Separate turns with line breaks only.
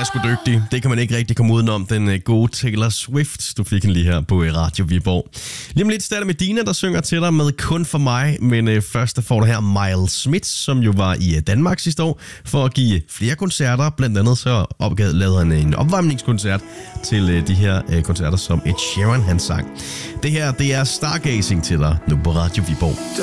sgu dygtig. Det kan man ikke rigtig komme udenom. Den gode Taylor Swift, du fik den lige her på Radio Viborg. Lige om lidt starter med Dina, der synger til dig med Kun for mig. Men først der får du her Miles Smith, som jo var i Danmark sidste år for at give flere koncerter. Blandt andet så lavede han en opvarmningskoncert til de her koncerter, som Ed Sheeran han sang. Det her, det er Stargazing til dig nu på Radio Viborg.